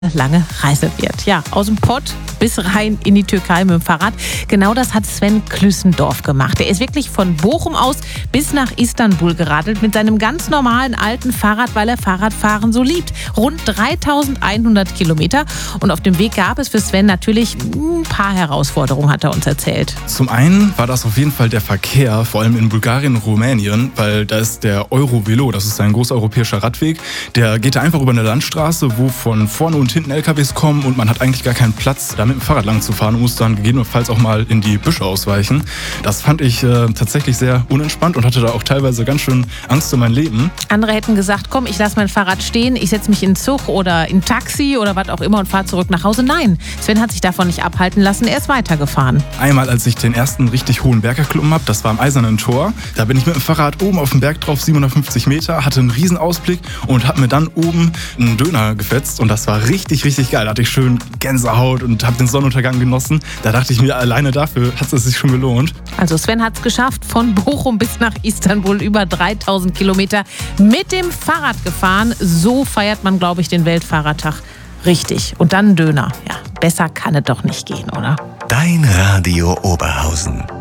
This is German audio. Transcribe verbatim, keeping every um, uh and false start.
lange Reise wird. Ja, aus dem Pott bis rein in die Türkei mit dem Fahrrad. Genau das hat Sven Klüssendorf gemacht. Er ist wirklich von Bochum aus bis nach Istanbul geradelt mit seinem ganz normalen alten Fahrrad, weil er Fahrradfahren so liebt. Rund dreitausendeinhundert Kilometer. Und auf dem Weg gab es für Sven natürlich ein paar Herausforderungen, hat er uns erzählt. Zum einen war das auf jeden Fall der Verkehr, vor allem in Bulgarien und Rumänien, weil da ist der Eurovelo, das ist ein großer europäischer Radweg, der geht da einfach über eine Landstraße, wo von vorne und hinten L K Ws kommen und man hat eigentlich gar keinen Platz, da mit dem Fahrrad lang zu fahren und muss dann gegebenenfalls auch mal in die Büsche ausweichen. Das fand ich äh, tatsächlich sehr unentspannt und hatte da auch teilweise ganz schön Angst um mein Leben. Andere hätten gesagt, komm, ich lasse mein Fahrrad stehen, ich setze mich in den Zug oder in ein Taxi oder was auch immer und fahre zurück nach Hause. Nein, Sven hat sich davon nicht abhalten lassen, er ist weitergefahren. Einmal, als ich den ersten richtig hohen Berg erklommen habe, das war am Eisernen Tor, da bin ich mit dem Fahrrad oben auf dem Berg drauf, siebenhundertfünfzig Meter, hatte einen riesen Ausblick und habe mir dann oben einen Döner gefetzt und das war richtig, richtig geil. Da hatte ich schön Gänsehaut und habe den Sonnenuntergang genossen. Da dachte ich mir, alleine dafür hat es sich schon gelohnt. Also Sven hat es geschafft, von Bochum bis nach Istanbul, über dreitausend Kilometer mit dem Fahrrad gefahren. So feiert man, glaube ich, den Weltfahrradtag richtig. Und dann ein Döner. Ja, besser kann es doch nicht gehen, oder? Dein Radio Oberhausen.